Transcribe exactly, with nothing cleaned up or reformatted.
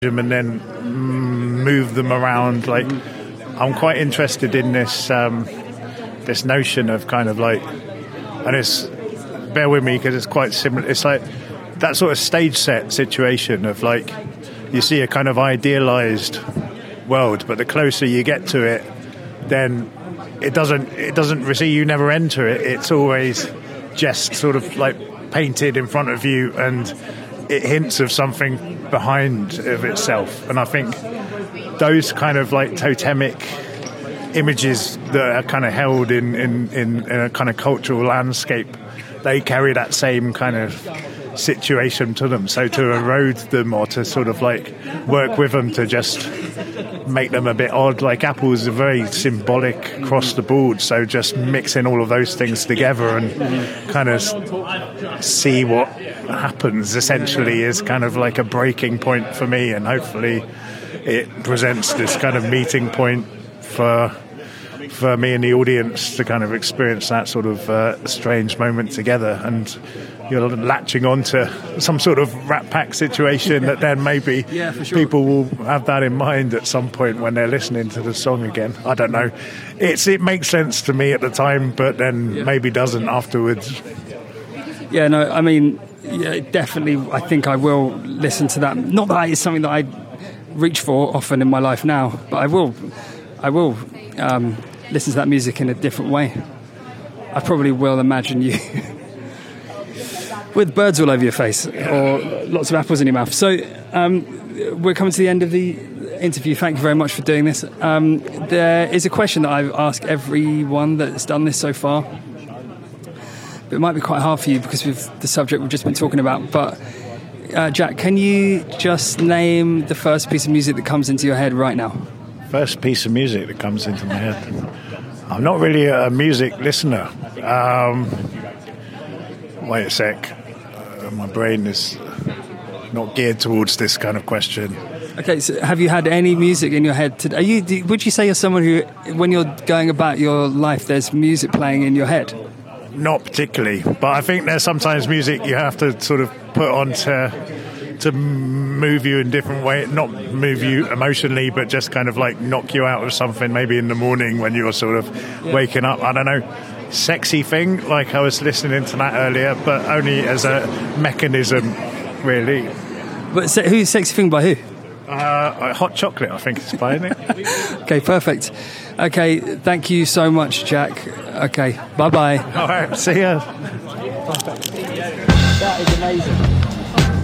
them and then move them around. Like, I'm quite interested in this um, this notion of kind of like, and it's, bear with me because it's quite similar. It's like that sort of stage set situation of like, you see a kind of idealized world, but the closer you get to it, then it doesn't it doesn't receive. You never enter it. It's always just sort of like painted in front of you, and it hints of something behind of itself. And I think those kind of like totemic images that are kind of held in, in, in, in a kind of cultural landscape, they carry that same kind of situation to them. So to erode them or to sort of like work with them to just make them a bit odd, like Apples are very symbolic across the board, so just mixing all of those things together and kind of see what happens essentially is kind of like a breaking point for me, and hopefully it presents this kind of meeting point for for me and the audience to kind of experience that sort of uh, strange moment together, and you're latching on to some sort of Rat Pack situation that then maybe yeah, for sure. people will have that in mind at some point when they're listening to the song again. I don't know. It's It makes sense to me at the time, but then yeah. maybe doesn't afterwards. Yeah, no, I mean, yeah, definitely I think I will listen to that. Not that it's something that I reach for often in my life now, but I will, I will um, listen to that music in a different way. I probably will imagine you with birds all over your face or lots of apples in your mouth. So um, we're coming to the end of the interview. Thank you very much for doing this. Um, there is a question that I've asked everyone that's done this so far. It might be quite hard for you because of the subject we've just been talking about. But uh, Jack, can you just name the first piece of music that comes into your head right now? First piece of music that comes into my head. I'm not really a music listener. Um, wait a sec. Uh, my brain is not geared towards this kind of question. Okay, so have you had any music in your head today? Are you, would you say you're someone who, when you're going about your life, there's music playing in your head? Not particularly, but I think there's sometimes music you have to sort of put on to, to move you in different way, not move you emotionally, but just kind of like knock you out of something, maybe in the morning when you're sort of yeah. waking up. I don't know. Sexy Thing, like I was listening to that earlier, but only as a mechanism, really. But se- who's Sexy Thing by who? Uh, Hot Chocolate, I think it's by, isn't it? Okay, perfect. Okay, thank you so much, Jack. Okay, bye-bye. All right, see ya. Perfect. That is amazing.